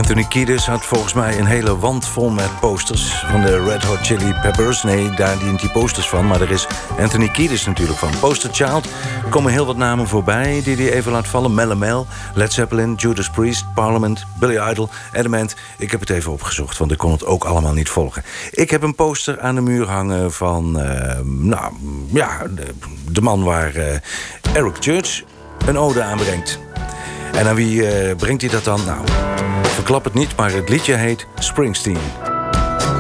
Anthony Kiedis had volgens mij een hele wand vol met posters van de Red Hot Chili Peppers. Nee, daar dient die posters van, maar er is Anthony Kiedis natuurlijk van. Poster Child, er komen heel wat namen voorbij die hij even laat vallen. Melle Mel, Led Zeppelin, Judas Priest, Parliament, Billy Idol, Adamant. Ik heb het even opgezocht, want ik kon het ook allemaal niet volgen. Ik heb een poster aan de muur hangen van de man waar Eric Church een ode aanbrengt. En aan wie brengt hij dat dan? Nou, verklap het niet, maar het liedje heet Springsteen.